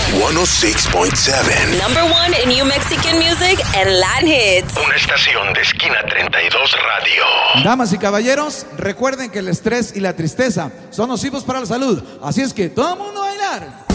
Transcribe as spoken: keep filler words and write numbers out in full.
ciento seis punto siete. Number one in New Mexican music and Latin hits. Una estación de Esquina treinta y dos Radio. Damas y caballeros, recuerden que el estrés y la tristeza son nocivos para la salud. Así es que todo el mundo a bailar.